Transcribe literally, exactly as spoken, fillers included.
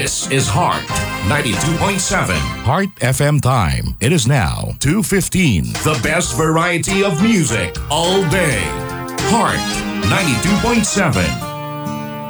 This is Heart ninety-two point seven. Heart F M time. It is now two fifteen. The best variety of music all day. Heart ninety-two point seven.